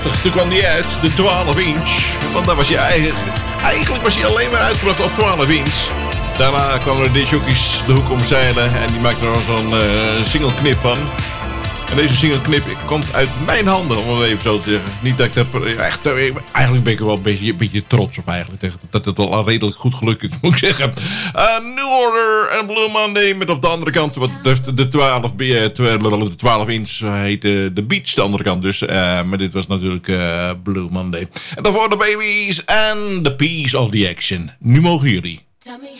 Toen kwam die uit, de 12 inch. Want daar was hij eigenlijk was hij alleen maar uitgebracht op 12 inch. Daarna kwamen er discjockeys de hoek omzeilen en die maakten er zo'n single knip van. En deze single knip komt uit mijn handen, om het even zo te zeggen. Niet dat ik daar echt... Eigenlijk ben ik er wel een beetje trots op eigenlijk. Dat het al redelijk goed gelukt is, moet ik zeggen. New Order en Blue Monday. Met op de andere kant, wat de 12 inch heet de Beach, de andere kant dus. Maar dit was natuurlijk Blue Monday. En daarvoor de Babies en The Piece of the Action. Nu mogen jullie.